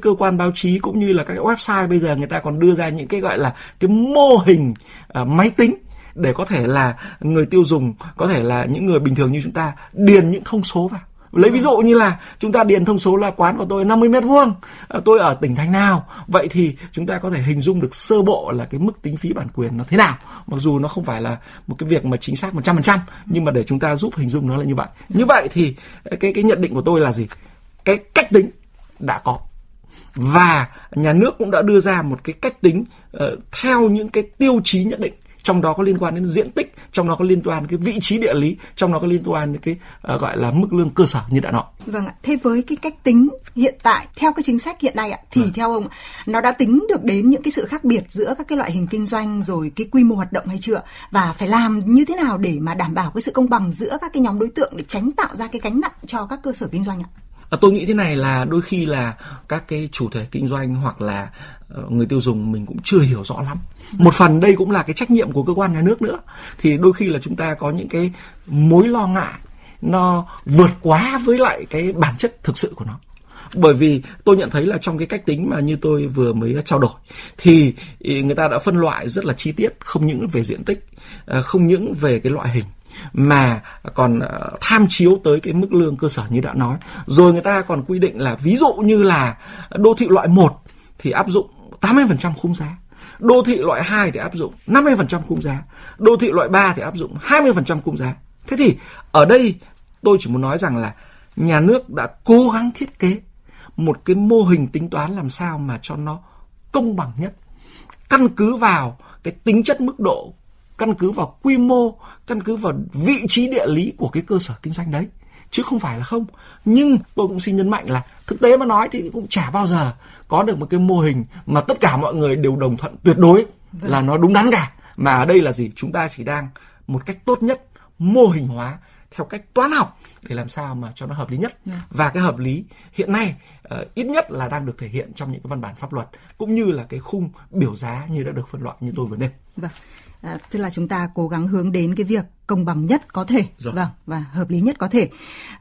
cơ quan báo chí cũng như là các website bây giờ người ta còn đưa ra những cái gọi là cái mô hình máy tính để có thể là người tiêu dùng, có thể là những người bình thường như chúng ta điền những thông số vào. Lấy ví dụ như là chúng ta điền thông số là quán của tôi 50 mét vuông, tôi ở tỉnh thành nào, vậy thì chúng ta có thể hình dung được sơ bộ là cái mức tính phí bản quyền nó thế nào. Mặc dù nó không phải là một cái việc mà chính xác 100%, nhưng mà để chúng ta giúp hình dung nó là như vậy. Như vậy thì cái nhận định của tôi là gì? Cái cách tính đã có, và nhà nước cũng đã đưa ra một cái cách tính theo những cái tiêu chí nhất định. Trong đó có liên quan đến diện tích, trong đó có liên quan đến cái vị trí địa lý, trong đó có liên quan đến cái gọi là mức lương cơ sở như đã nói. Vâng ạ. Thế với cái cách tính hiện tại, theo cái chính sách hiện nay ạ, thì theo ông, nó đã tính được đến những cái sự khác biệt giữa các cái loại hình kinh doanh rồi cái quy mô hoạt động hay chưa? Và phải làm như thế nào để mà đảm bảo cái sự công bằng giữa các cái nhóm đối tượng để tránh tạo ra cái gánh nặng cho các cơ sở kinh doanh ạ? Tôi nghĩ thế này là đôi khi là các cái chủ thể kinh doanh hoặc là người tiêu dùng mình cũng chưa hiểu rõ lắm. Một phần đây cũng là cái trách nhiệm của cơ quan nhà nước nữa. Thì đôi khi là chúng ta có những cái mối lo ngại nó vượt quá với lại cái bản chất thực sự của nó. Bởi vì tôi nhận thấy là trong cái cách tính mà như tôi vừa mới trao đổi thì người ta đã phân loại rất là chi tiết, không những về diện tích, không những về cái loại hình, mà còn tham chiếu tới cái mức lương cơ sở như đã nói. Rồi người ta còn quy định là ví dụ như là đô thị loại 1 thì áp dụng 80% khung giá, đô thị loại 2 thì áp dụng 50% khung giá, đô thị loại 3 thì áp dụng 20% khung giá. Thế thì ở đây tôi chỉ muốn nói rằng là nhà nước đã cố gắng thiết kế một cái mô hình tính toán làm sao mà cho nó công bằng nhất, căn cứ vào cái tính chất mức độ, căn cứ vào quy mô, căn cứ vào vị trí địa lý của cái cơ sở kinh doanh đấy, chứ không phải là không. Nhưng tôi cũng xin nhấn mạnh là thực tế mà nói thì cũng chả bao giờ có được một cái mô hình mà tất cả mọi người đều đồng thuận tuyệt đối là nó đúng đắn cả. Mà ở đây là gì? Chúng ta chỉ đang một cách tốt nhất mô hình hóa theo cách toán học để làm sao mà cho nó hợp lý nhất. Và cái hợp lý hiện nay ít nhất là đang được thể hiện trong những cái văn bản pháp luật cũng như là cái khung biểu giá như đã được phân loại như tôi vừa nêu. Vâng. Tức là chúng ta cố gắng hướng đến cái việc công bằng nhất có thể, vâng, và hợp lý nhất có thể.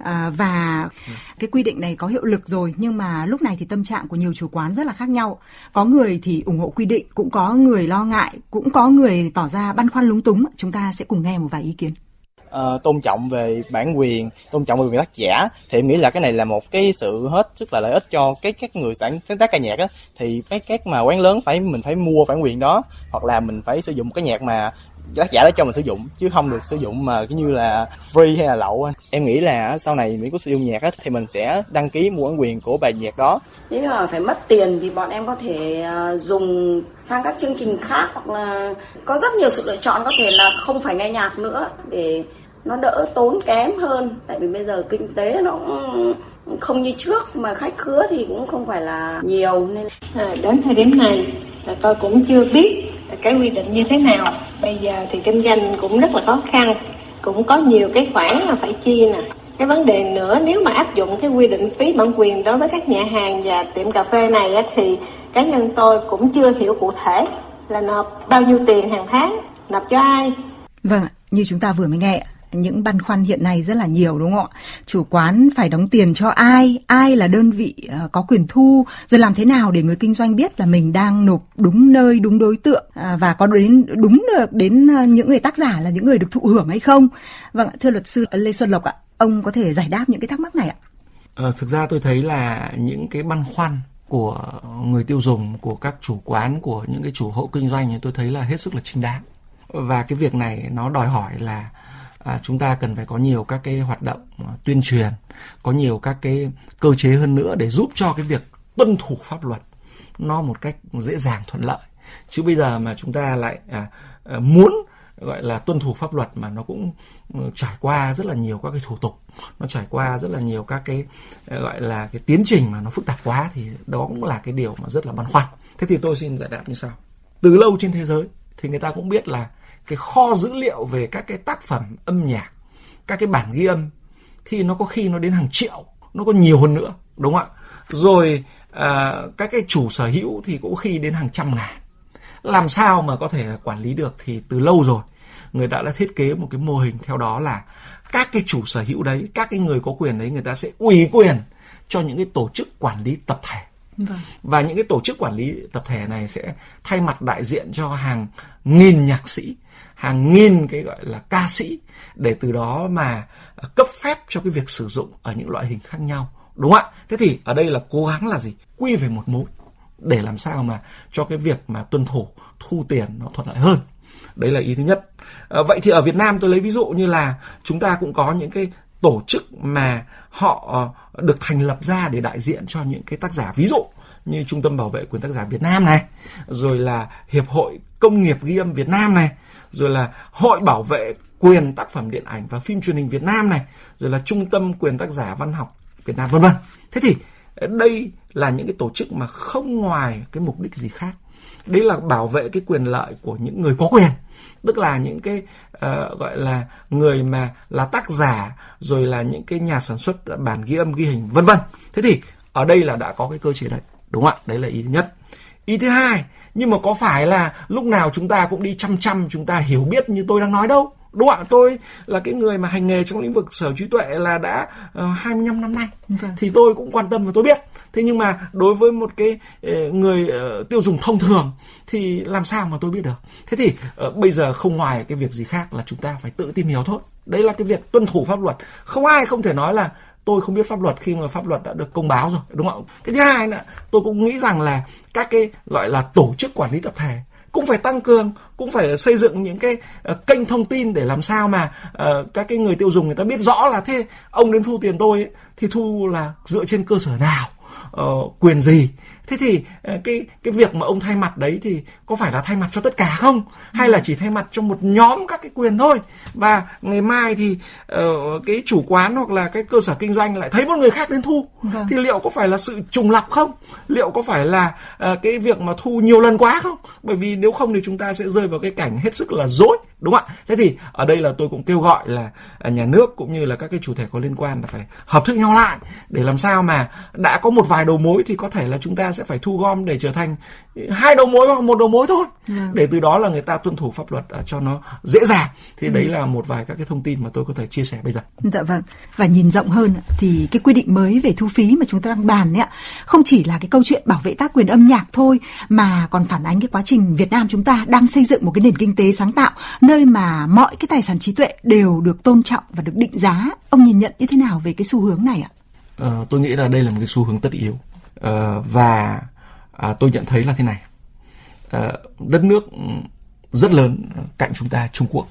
Và cái quy định này có hiệu lực rồi, nhưng mà lúc này thì tâm trạng của nhiều chủ quán rất là khác nhau. Có người thì ủng hộ quy định, cũng có người lo ngại, cũng có người tỏ ra băn khoăn lúng túng. Chúng ta sẽ cùng nghe một vài ý kiến. Tôn trọng về bản quyền, tôn trọng về quyền tác giả, thì em nghĩ là cái này là một cái sự hết sức là lợi ích cho các người sáng tác ca nhạc á. Thì các mà quán lớn mình phải mua bản quyền đó, hoặc là mình phải sử dụng cái nhạc mà tác giả đã cho mình sử dụng, chứ không được sử dụng mà cái như là free hay là lậu. Em nghĩ là sau này mình có sử dụng nhạc á thì mình sẽ đăng ký mua bản quyền của bài nhạc đó. Nếu mà phải mất tiền thì bọn em có thể dùng sang các chương trình khác, hoặc là có rất nhiều sự lựa chọn, có thể là không phải nghe nhạc nữa để nó đỡ tốn kém hơn. Tại vì bây giờ kinh tế nó cũng không như trước, mà khách khứa thì cũng không phải là nhiều, nên đến thời điểm này tôi cũng chưa biết cái quy định như thế nào. Bây giờ thì kinh doanh cũng rất là khó khăn, cũng có nhiều cái khoản mà phải chi nè. Cái vấn đề nữa, nếu mà áp dụng cái quy định phí bản quyền đối với các nhà hàng và tiệm cà phê này thì cá nhân tôi cũng chưa hiểu cụ thể là nộp bao nhiêu tiền hàng tháng, nộp cho ai. Vâng, như chúng ta vừa mới nghe, những băn khoăn hiện nay rất là nhiều, đúng không ạ? Chủ quán phải đóng tiền cho ai là đơn vị có quyền thu, rồi làm thế nào để người kinh doanh biết là mình đang nộp đúng nơi, đúng đối tượng, và có đúng được đến những người tác giả là những người được thụ hưởng hay không. Vâng, thưa luật sư Lê Xuân Lộc ạ, ông có thể giải đáp những cái thắc mắc này ạ? Thực ra tôi thấy là những cái băn khoăn của người tiêu dùng, của các chủ quán, của những cái chủ hộ kinh doanh, tôi thấy là hết sức là chính đáng. Và cái việc này nó đòi hỏi là chúng ta cần phải có nhiều các cái hoạt động tuyên truyền, có nhiều các cái cơ chế hơn nữa để giúp cho cái việc tuân thủ pháp luật nó một cách dễ dàng thuận lợi. Chứ bây giờ mà chúng ta lại muốn gọi là tuân thủ pháp luật mà nó cũng trải qua rất là nhiều các cái thủ tục, nó trải qua rất là nhiều các cái gọi là cái tiến trình mà nó phức tạp quá, thì đó cũng là cái điều mà rất là băn khoăn. Thế thì tôi xin giải đáp như sau. Từ lâu trên thế giới thì người ta cũng biết là cái kho dữ liệu về các cái tác phẩm âm nhạc, các cái bản ghi âm thì nó có khi nó đến hàng triệu, nó có nhiều hơn nữa, đúng không ạ? Rồi các cái chủ sở hữu thì cũng khi đến hàng trăm ngàn. Làm sao mà có thể quản lý được? Thì từ lâu rồi người ta đã thiết kế một cái mô hình theo đó là các cái chủ sở hữu đấy, các cái người có quyền đấy, người ta sẽ ủy quyền cho những cái tổ chức quản lý tập thể Và những cái tổ chức quản lý tập thể này sẽ thay mặt đại diện cho hàng nghìn nhạc sĩ, hàng nghìn cái gọi là ca sĩ, để từ đó mà cấp phép cho cái việc sử dụng ở những loại hình khác nhau, đúng không ạ? Thế thì ở đây là cố gắng là gì? Quy về một mối để làm sao mà cho cái việc mà tuân thủ thu tiền nó thuận lợi hơn. Đấy là ý thứ nhất. Vậy thì ở Việt Nam tôi lấy ví dụ như là chúng ta cũng có những cái tổ chức mà họ được thành lập ra để đại diện cho những cái tác giả, ví dụ như Trung tâm Bảo vệ quyền tác giả Việt Nam này, rồi là Hiệp hội Công nghiệp ghi âm Việt Nam này, rồi là Hội Bảo vệ quyền tác phẩm điện ảnh và phim truyền hình Việt Nam này, rồi là Trung tâm quyền tác giả văn học Việt Nam, vân vân. Thế thì đây là những cái tổ chức mà không ngoài cái mục đích gì khác. Đấy là bảo vệ cái quyền lợi của những người có quyền, tức là những cái gọi là người mà là tác giả, rồi là những cái nhà sản xuất bản ghi âm ghi hình, vân vân. Thế thì ở đây là đã có cái cơ chế đấy, đúng không ạ? Đấy là ý thứ nhất. Ý thứ hai, nhưng mà có phải là lúc nào chúng ta cũng đi chăm chúng ta hiểu biết như tôi đang nói đâu, đúng không ạ? Tôi là cái người mà hành nghề trong lĩnh vực sở hữu trí tuệ là đã 25 năm nay, thì tôi cũng quan tâm và tôi biết. Thế nhưng mà đối với một cái người tiêu dùng thông thường thì làm sao mà tôi biết được? Thế thì bây giờ không ngoài cái việc gì khác là chúng ta phải tự tìm hiểu thôi. Đấy là cái việc tuân thủ pháp luật. Không ai không thể nói là tôi không biết pháp luật khi mà pháp luật đã được công báo rồi, đúng không? Cái thứ hai nữa, tôi cũng nghĩ rằng là các cái gọi là tổ chức quản lý tập thể cũng phải tăng cường, cũng phải xây dựng những cái kênh thông tin để làm sao mà các cái người tiêu dùng người ta biết rõ là thế ông đến thu tiền tôi ấy, thì thu là dựa trên cơ sở nào, quyền gì. Thế thì cái việc mà ông thay mặt đấy thì có phải là thay mặt cho tất cả không? Hay là chỉ thay mặt cho một nhóm các cái quyền thôi? Và ngày mai thì cái chủ quán hoặc là cái cơ sở kinh doanh lại thấy một người khác đến thu. Thì liệu có phải là sự trùng lặp không? Liệu có phải là cái việc mà thu nhiều lần quá không? Bởi vì nếu không thì chúng ta sẽ rơi vào cái cảnh hết sức là rối, đúng không ạ? Thế thì ở đây là tôi cũng kêu gọi là nhà nước cũng như là các cái chủ thể có liên quan là phải hợp thức nhau lại, để làm sao mà đã có một vài đầu mối thì có thể là chúng ta sẽ phải thu gom để trở thành 2 đầu mối hoặc 1 đầu mối thôi, để từ đó là người ta tuân thủ pháp luật cho nó dễ dàng. Thì đấy là một vài các cái thông tin mà tôi có thể chia sẻ bây giờ. Dạ vâng. Và nhìn rộng hơn thì cái quy định mới về thu phí mà chúng ta đang bàn ấy ạ, không chỉ là cái câu chuyện bảo vệ tác quyền âm nhạc thôi, mà còn phản ánh cái quá trình Việt Nam chúng ta đang xây dựng một cái nền kinh tế sáng tạo, nơi mà mọi cái tài sản trí tuệ đều được tôn trọng và được định giá. Ông nhìn nhận như thế nào về cái xu hướng này ạ? Tôi nghĩ là đây là một cái xu hướng tất yếu. Và tôi nhận thấy là thế này, đất nước rất lớn cạnh chúng ta, Trung Quốc,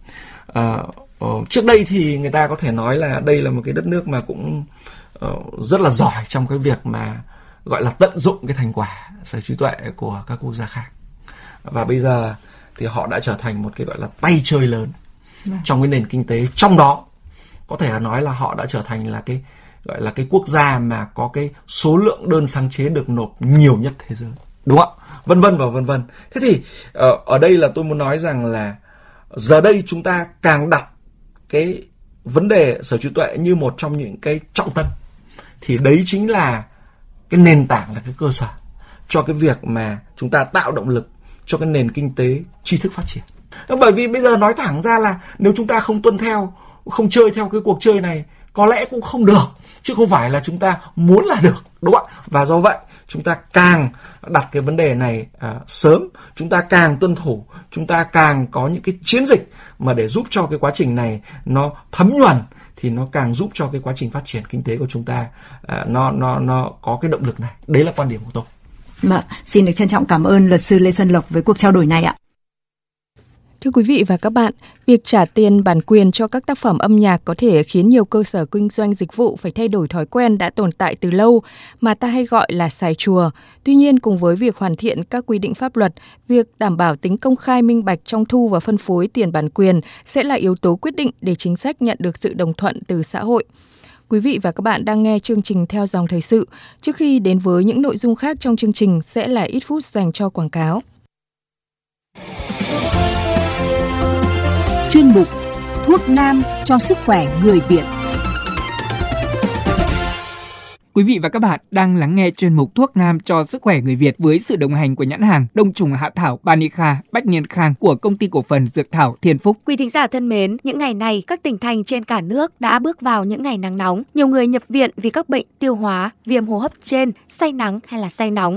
trước đây thì người ta có thể nói là đây là một cái đất nước mà cũng rất là giỏi trong cái việc mà gọi là tận dụng cái thành quả sở hữu trí tuệ của các quốc gia khác. Và bây giờ thì họ đã trở thành một cái gọi là tay chơi lớn trong cái nền kinh tế, trong đó có thể nói là họ đã trở thành là cái gọi là cái quốc gia mà có cái số lượng đơn sáng chế được nộp nhiều nhất thế giới, đúng không ạ? Vân vân và vân vân. Thế thì ở đây là tôi muốn nói rằng là giờ đây chúng ta càng đặt cái vấn đề sở hữu trí tuệ như một trong những cái trọng tâm, thì đấy chính là cái nền tảng, là cái cơ sở cho cái việc mà chúng ta tạo động lực cho cái nền kinh tế tri thức phát triển. Bởi vì bây giờ nói thẳng ra là nếu chúng ta không tuân theo, không chơi theo cái cuộc chơi này, có lẽ cũng không được, chứ không phải là chúng ta muốn là được, đúng không ạ? Và do vậy chúng ta càng đặt cái vấn đề này sớm, chúng ta càng tuân thủ, chúng ta càng có những cái chiến dịch mà để giúp cho cái quá trình này nó thấm nhuần, thì nó càng giúp cho cái quá trình phát triển kinh tế của chúng ta nó có cái động lực này. Đấy là quan điểm của tôi. Xin được trân trọng cảm ơn luật sư Lê Xuân Lộc với cuộc trao đổi này ạ. Thưa quý vị và các bạn, việc trả tiền bản quyền cho các tác phẩm âm nhạc có thể khiến nhiều cơ sở kinh doanh dịch vụ phải thay đổi thói quen đã tồn tại từ lâu mà ta hay gọi là xài chùa. Tuy nhiên, cùng với việc hoàn thiện các quy định pháp luật, việc đảm bảo tính công khai minh bạch trong thu và phân phối tiền bản quyền sẽ là yếu tố quyết định để chính sách nhận được sự đồng thuận từ xã hội. Quý vị và các bạn đang nghe chương trình Theo dòng thời sự. Trước khi đến với những nội dung khác trong chương trình sẽ là ít phút dành cho quảng cáo. Chuyên mục Thuốc nam cho sức khỏe người Việt. Quý vị và các bạn đang lắng nghe chuyên mục Thuốc Nam cho sức khỏe người Việt với sự đồng hành của nhãn hàng Đông trùng hạ thảo Banica Bách Niên Khang của Công ty cổ phần Dược thảo Thiên Phúc. Quý thính giả thân mến, những ngày này các tỉnh thành trên cả nước đã bước vào những ngày nắng nóng. Nhiều người nhập viện vì các bệnh tiêu hóa, viêm hô hấp trên, say nắng hay là say nóng.